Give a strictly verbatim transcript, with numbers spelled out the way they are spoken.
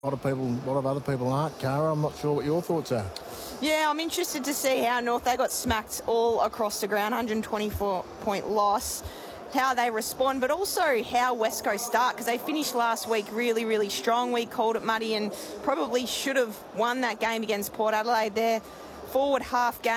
A lot of people, a lot of other people aren't. Cara, I'm not sure what your thoughts are. Yeah, I'm interested to see how North, they got smacked all across the ground, one hundred twenty-four point loss, how they respond, but also how West Coast start, because they finished last week really, really strong. We called it muddy and probably should have won that game against Port Adelaide. Their forward half game